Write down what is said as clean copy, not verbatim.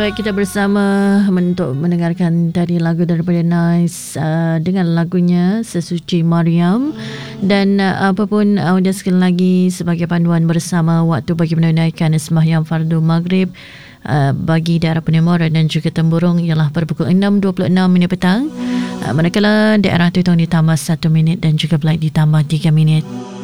Baik, kita bersama untuk mendengarkan tadi lagu daripada Nice dengan lagunya Sesuci Maryam. Dan apapun audio sekali lagi sebagai panduan bersama waktu bagi menunaikan sembahyang fardu maghrib bagi daerah Penemora dan juga Temburong ialah pada pukul 6.26 petang. Manakala daerah Tutong ditambah 1 minit dan juga Belait ditambah 3 minit.